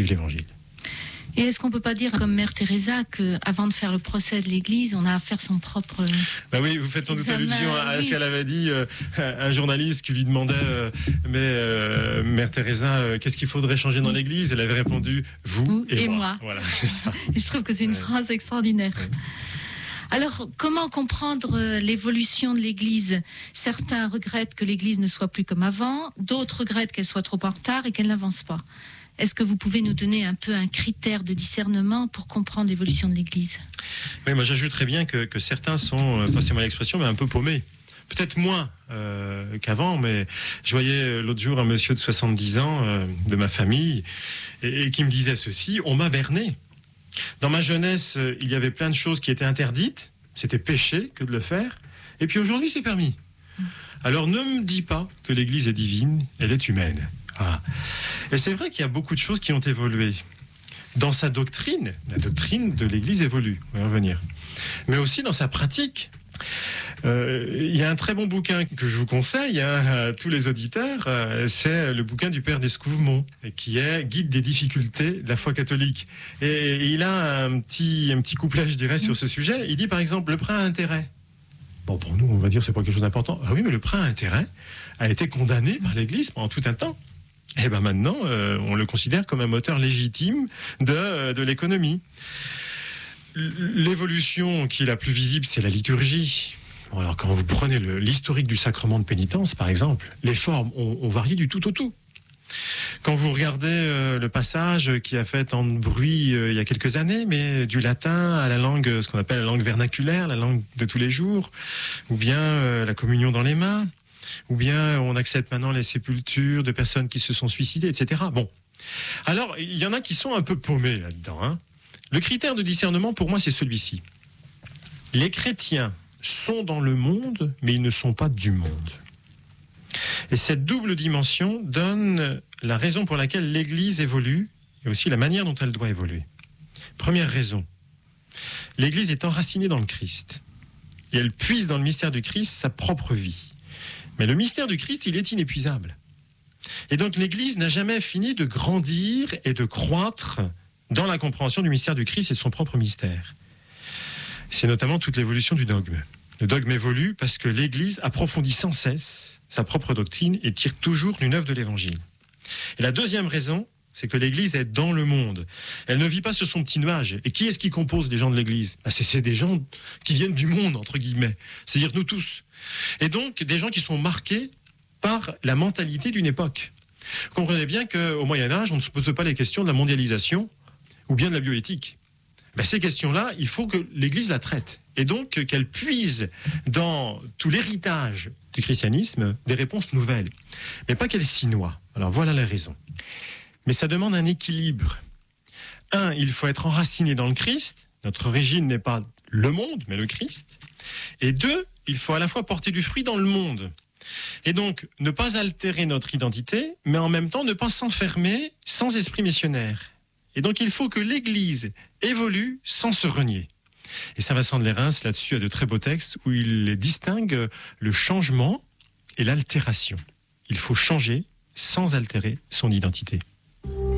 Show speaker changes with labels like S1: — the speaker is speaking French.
S1: l'Évangile.
S2: Et est-ce qu'on ne peut pas dire, comme Mère Teresa, qu'avant de faire le procès de l'Église, on a à faire son propre
S1: Ben oui, vous faites sans doute
S2: examen,
S1: allusion à
S2: oui.
S1: ce qu'elle avait dit, un journaliste qui lui demandait Mère Teresa, qu'est-ce qu'il faudrait changer dans l'Église? Elle avait répondu, vous et moi. Voilà, c'est ça.
S2: Je trouve que c'est une phrase extraordinaire.
S1: Ouais.
S2: Alors, comment comprendre l'évolution de l'Église? Certains regrettent que l'Église ne soit plus comme avant, d'autres regrettent qu'elle soit trop en retard et qu'elle n'avance pas. Est-ce que vous pouvez nous donner un peu un critère de discernement pour comprendre l'évolution de l'Église?
S1: Oui, moi j'ajouterais bien que certains sont, passez-moi l'expression, mais un peu paumés. Peut-être moins qu'avant, mais je voyais l'autre jour un monsieur de 70 ans de ma famille et qui me disait ceci, on m'a berné. Dans ma jeunesse, il y avait plein de choses qui étaient interdites, c'était péché que de le faire, et puis aujourd'hui c'est permis. Alors ne me dis pas que l'Église est divine, elle est humaine. Ah. Et c'est vrai qu'il y a beaucoup de choses qui ont évolué. Dans sa doctrine, la doctrine de l'Église évolue, on va y revenir. Mais aussi dans sa pratique. Il y a un très bon bouquin que je vous conseille à tous les auditeurs, c'est le bouquin du père d'Escouvemont, qui est Guide des difficultés de la foi catholique. Et il a un petit couplet, je dirais, sur ce sujet. Il dit par exemple, le prêt à intérêt. Bon, pour nous, on va dire c'est pas quelque chose d'important. Ah oui, mais le prêt à intérêt a été condamné par l'Église pendant tout un temps. Et ben maintenant, on le considère comme un moteur légitime de l'économie. L'évolution qui est la plus visible, c'est la liturgie. Bon, alors quand vous prenez l'historique du sacrement de pénitence, par exemple, les formes ont varié du tout au tout. Quand vous regardez le passage qui a fait tant de bruit il y a quelques années, mais du latin à la langue, ce qu'on appelle la langue vernaculaire, la langue de tous les jours, ou bien la communion dans les mains, ou bien on accepte maintenant les sépultures de personnes qui se sont suicidées, etc. Bon. Alors, il y en a qui sont un peu paumés là-dedans, hein. Le critère de discernement, pour moi, c'est celui-ci. Les chrétiens sont dans le monde, mais ils ne sont pas du monde. Et cette double dimension donne la raison pour laquelle l'Église évolue et aussi la manière dont elle doit évoluer. Première raison, l'Église est enracinée dans le Christ. Et elle puise dans le mystère du Christ sa propre vie. Mais le mystère du Christ, il est inépuisable. Et donc l'Église n'a jamais fini de grandir et de croître dans la compréhension du mystère du Christ et de son propre mystère. C'est notamment toute l'évolution du dogme. Le dogme évolue parce que l'Église approfondit sans cesse sa propre doctrine et tire toujours une œuvre de l'Évangile. Et la deuxième raison, c'est que l'Église est dans le monde. Elle ne vit pas sur son petit nuage. Et qui est-ce qui compose les gens de l'Église ? C'est des gens qui viennent du monde, entre guillemets. C'est-à-dire nous tous. Et donc, des gens qui sont marqués par la mentalité d'une époque. Vous comprenez bien qu'au Moyen-Âge, on ne se pose pas les questions de la mondialisation ou bien de la bioéthique. Ces questions-là, il faut que l'Église la traite. Et donc qu'elle puise dans tout l'héritage du christianisme des réponses nouvelles. Mais pas qu'elle s'y noie. Alors voilà la raison. Mais ça demande un équilibre. Un, il faut être enraciné dans le Christ. Notre origine n'est pas le monde, mais le Christ. Et deux, il faut à la fois porter du fruit dans le monde. Et donc, ne pas altérer notre identité, mais en même temps ne pas s'enfermer sans esprit missionnaire. Et donc, il faut que l'Église évolue sans se renier. Et Saint Vincent de Lérins, là-dessus, a de très beaux textes où il distingue le changement et l'altération. Il faut changer sans altérer son identité.